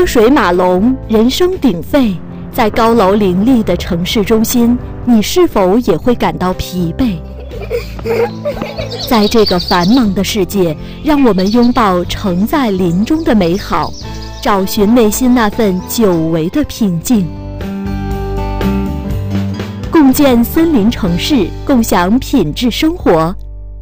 车水马龙，人声鼎沸，在高楼林立的城市中心，你是否也会感到疲惫？在这个繁忙的世界，让我们拥抱城在林中的美好，找寻内心那份久违的平静。共建森林城市，共享品质生活。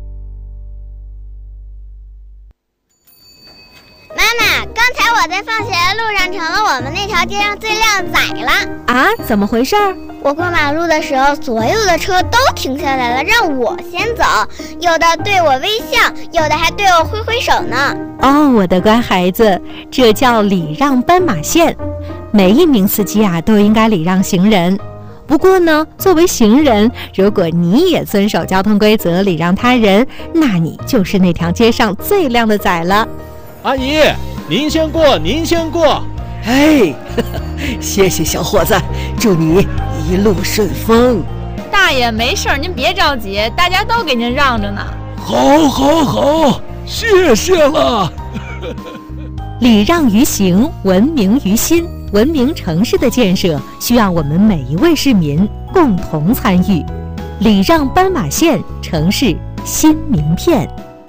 妈妈，刚才我在放学的路上成了我们那条街上最靓仔了。 啊，怎么回事？ 我过马路的时候，所有的车都停下来了，让我先走，有的对我微笑，有的还对我挥挥手呢。 哦，我的乖孩子，这叫礼让斑马线。每一名司机都应该礼让行人。不过呢，作为行人，如果你也遵守交通规则，礼让他人，那你就是那条街上最靓的仔了。 阿姨，您先过，您先过。 哎，谢谢小伙子，祝你一路顺风。 大爷没事，您别着急，大家都给您让着呢。 好，谢谢了。 礼让于行，文明于心。文明城市的建设需要我们每一位市民共同参与。礼让斑马线，城市新名片。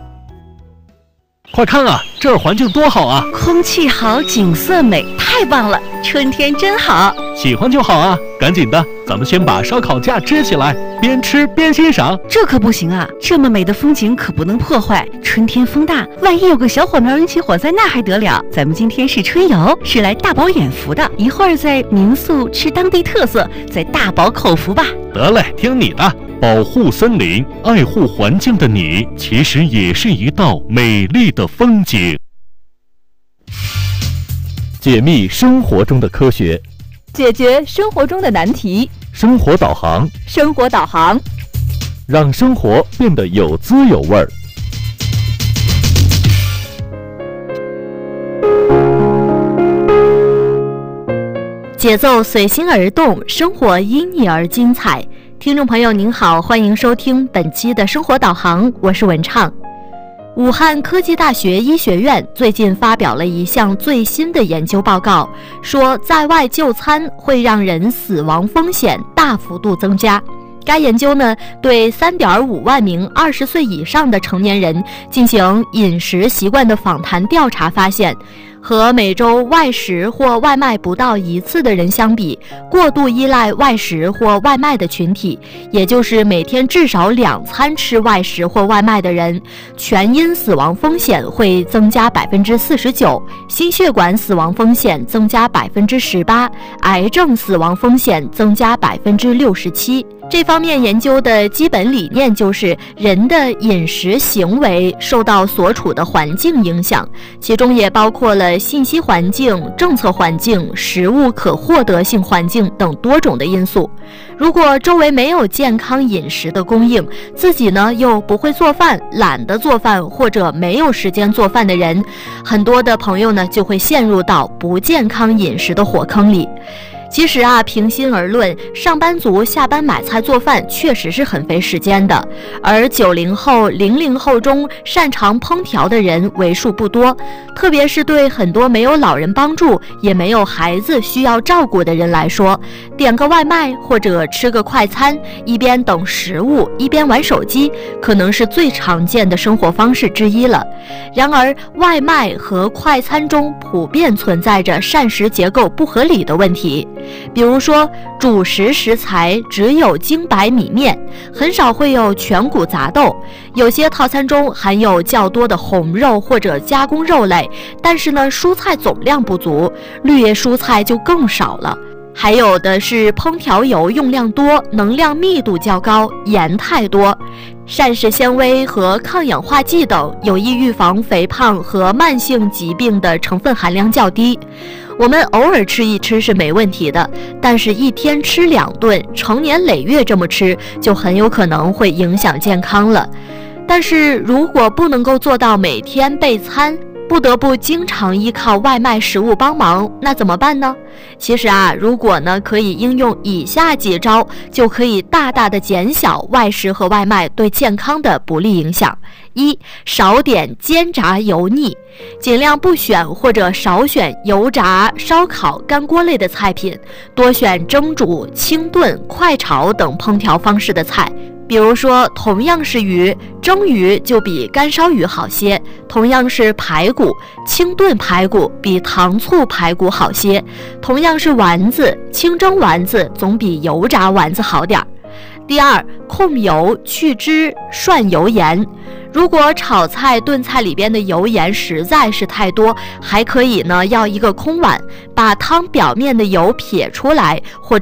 快看啊，这儿环境多好啊！ 空气好，景色美，太棒了！春天真好。 喜欢就好啊，赶紧的，咱们先把烧烤架支起来，边吃边欣赏。 这可不行啊，这么美的风景可不能破坏。春天风大，万一有个小火苗引起火灾，那还得了？咱们今天是春游，是来大饱眼福的。一会儿在民宿吃当地特色，再大饱口福吧。 得嘞，听你的。保护森林，爱护环境的你，其实也是一道美丽的风景。解密生活中的科学， 解决生活中的难题。 生活导航， 生活导航， 让生活变得有滋有味儿。 节奏随心而动，生活因你而精彩。听众朋友您好，欢迎收听本期的生活导航，我是文畅。武汉科技大学医学院最近发表了一项最新的研究报告，说在外就餐会让人死亡风险大幅度增加。该研究呢，对3.5万名20岁以上的成年人进行饮食习惯的访谈调查，发现和每周外食或外卖不到1次的人相比，过度依赖外食或外卖的群体，也就是每天至少2餐吃外食或外卖的人，全因死亡风险会增加49%，心血管死亡风险增加18%，癌症死亡风险增加67%。这方面研究的基本理念就是人的饮食行为受到所处的环境影响，其中也包括了信息环境、政策环境、食物可获得性环境等多种的因素。如果周围没有健康饮食的供应，自己呢又不会做饭、懒得做饭或者没有时间做饭的人，很多的朋友呢就会陷入到不健康饮食的火坑里。其实平心而论，上班族下班买菜做饭确实是很费时间的，而90后、00后中擅长烹调的人为数不多，特别是对很多没有老人帮助，也没有孩子需要照顾的人来说，点个外卖或者吃个快餐，一边等食物一边玩手机，可能是最常见的生活方式之一了。然而，外卖和快餐中普遍存在着膳食结构不合理的问题。比如说，主食食材只有精白米面，很少会有全谷杂豆，有些套餐中含有较多的红肉或者加工肉类，但是呢，蔬菜总量不足，绿叶蔬菜就更少了。还有的是烹调油用量多，能量密度较高，盐太多。膳食纤维和抗氧化剂等有益预防肥胖和慢性疾病的成分含量较低。我们偶尔吃一吃是没问题的，但是一天吃2顿，成年累月这么吃，就很有可能会影响健康了。但是如果不能够做到每天备餐， 不得不经常依靠外卖食物帮忙，那怎么办呢？其实如果可以应用以下几招，就可以大大的减小外食和外卖对健康的不利影响。一、少点煎炸油腻，尽量不选或者少选油炸、烧烤、干锅类的菜品，多选蒸煮、清炖、快炒等烹调方式的菜。比如说，同样是鱼，蒸鱼就比干烧鱼好些；同样是排骨，清炖排骨比糖醋排骨好些；同样是丸子，清蒸丸子总比油炸丸子好点儿。第二，控油去脂涮油盐。如果炒菜炖菜里边的油盐实在是太多，还可以要一个空碗，把汤表面的油撇出来，或者